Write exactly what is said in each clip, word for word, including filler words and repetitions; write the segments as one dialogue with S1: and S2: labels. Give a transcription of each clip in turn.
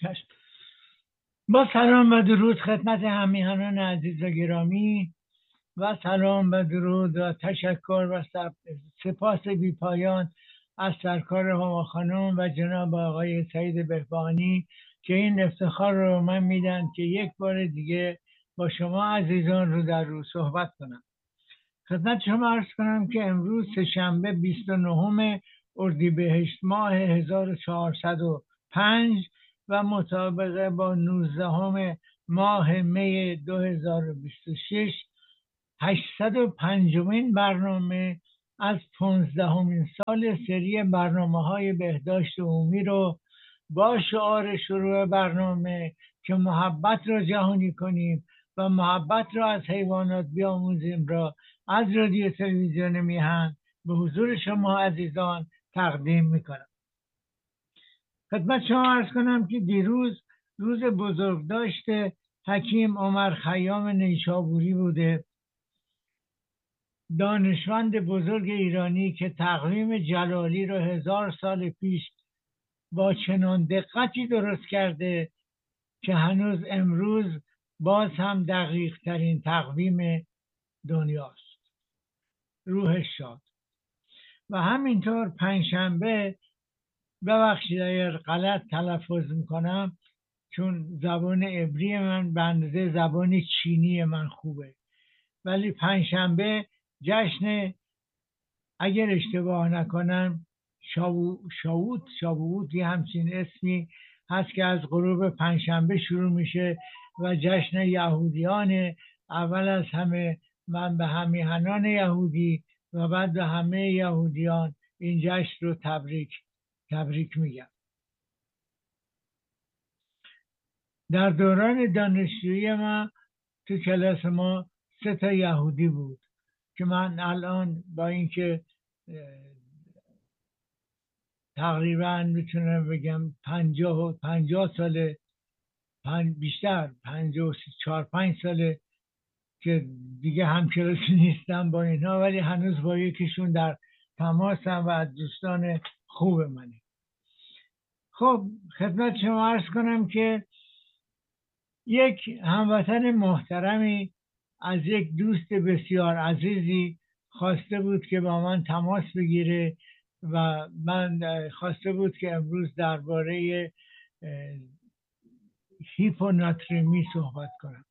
S1: چشم. با سلام و درود خدمت همیهنان عزیز و گرامی و سلام و درود و تشکر و سپاس بی پایان از سرکار هما خانم و جناب آقای سعید بهبانی که این افتخار رو من میدن که یک بار دیگه با شما عزیزان رو در رو صحبت کنم. خدمت شما عرض کنم که امروز سه‌شنبه بیست و نهم اردیبهشت ماه هزار و چهارصد و پنج و مطابق با نوزدهم ماه می دو هزار و بیست و شش هشتصد و پنجمین برنامه از پانزدهمین سال سری برنامه‌های بهداشت عمومی رو با شعار شروع برنامه که محبت را جهانی کنیم و محبت را از حیوانات بیاموزیم را از رادیو تلویزیون میهن به حضور شما عزیزان تقدیم میکنم. خدمت شما عرض کنم که دیروز روز بزرگداشت حکیم عمر خیام نیشابوری بوده، دانشمند بزرگ ایرانی که تقویم جلالی را هزار سال پیش با چنان دقتی درست کرده که هنوز امروز باز هم دقیق ترین تقویم دنیاست. روح شاد. و همینطور پنجشنبه، ببخشید اگر غلط تلفظ میکنم چون زبان عبری من به اندازه زبان چینی من خوبه، ولی پنجشنبه جشن، اگر اشتباه نکنم، شاو شاوت شاوت یه همچین اسمی هست که از غروب پنجشنبه شروع میشه و جشن یهودیان. اول از همه من به همیهنان یهودی و بعد به همه یهودیان این جشن رو تبریک تبریک میگم. در دوران دانشجویی ما تو کلاس ما سه تا یهودی بود که من الان با اینکه تقریبا میتونم بگم پنجاه و پنجاه ساله، پنج بیشتر پنجاه و چهار پنج ساله که دیگه همکلاسی نیستم با اینها، ولی هنوز با یکیشون در تماسم و از دوستان خوب منه. خب خدمت شما عرض کنم که یک هموطن محترمی از یک دوست بسیار عزیزی خواسته بود که با من تماس بگیره و من خواسته بود که امروز درباره هیپوناترمی صحبت کنم.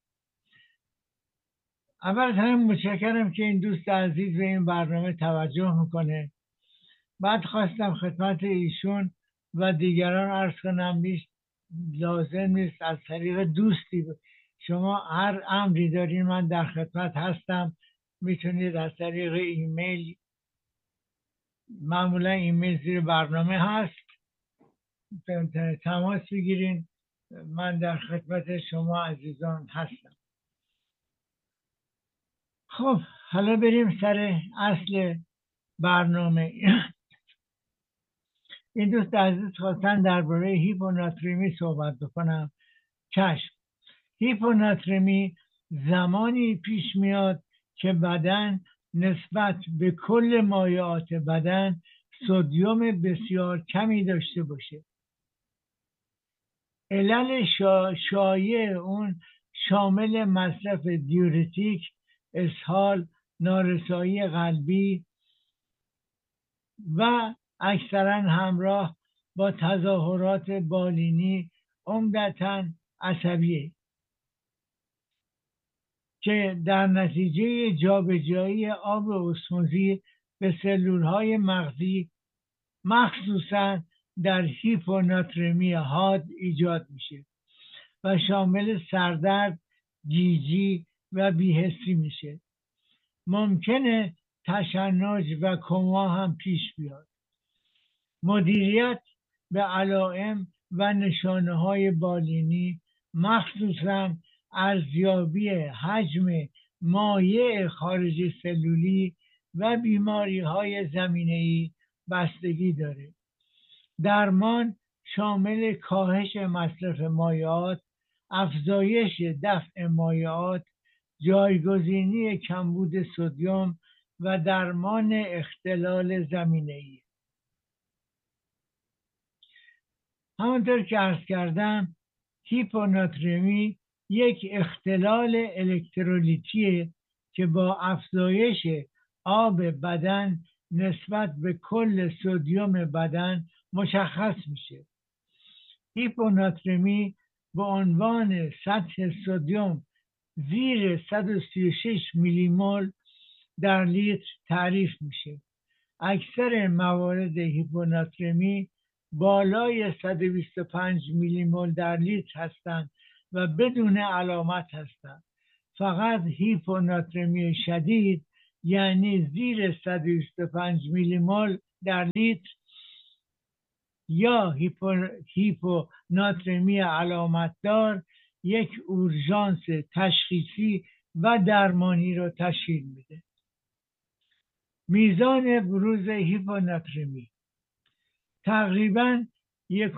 S1: اول از همه متشکرم که این دوست عزیز به این برنامه توجه میکنه. بعد خواستم خدمت ایشون و دیگران عرض کنم نیست لازم نیست از طریق دوستی شما هر امری دارین من در خدمت هستم. میتونید از طریق ایمیل، معمولا ایمیل زیر برنامه هست، تماس بگیرین. من در خدمت شما عزیزان هستم. خب حالا بریم سر اصل برنامه. این دوست عزیز خواستن درباره هیپوناترمی صحبت بکنم. چشم. هیپوناترمی زمانی پیش میاد که بدن نسبت به کل مایعات بدن سدیم بسیار کمی داشته باشه. علل شا... شایع اون شامل مصرف دیورتیک، اسهال، نارسایی قلبی و اکثرا همراه با تظاهرات بالینی عمدتاً عصبیه که در نتیجه جابجایی آب اسموزی به سلولهای مغزی مخصوصاً در هیپوناترمی حاد ایجاد میشه و شامل سردرد، گیجی و بی‌حسی میشه. ممکنه تشنج و کما هم پیش بیاد. مدیریت به علائم و نشانه های بالینی، مخصوصاً ارزیابی حجم مایع خارج سلولی و بیماری های زمینه‌ای بستگی داره. درمان شامل کاهش مصرف مایعات، افزایش دفع مایعات، جایگزینی کمبود سدیم و درمان اختلال زمینه‌ای. همونطور که عرض کردم هیپوناترمی یک اختلال الکترولیتیه که با افزایش آب بدن نسبت به کل سدیم بدن مشخص میشه. هیپوناترمی به عنوان سطح سدیم زیر صد و سی و شش میلی مول در لیتر تعریف میشه. اکثر موارد هیپوناترمی بالای صد و بیست و پنج میلی مول در لیتر هستند و بدون علامت هستند. فقط هیپوناترمی شدید یعنی زیر صد و بیست و پنج میلی مول در لیتر یا هیپو، هیپوناترمی علامتدار یک اورژانس تشخیصی و درمانی رو تشکیل میده. میزان بروز هیپوناترمی تقریباً یک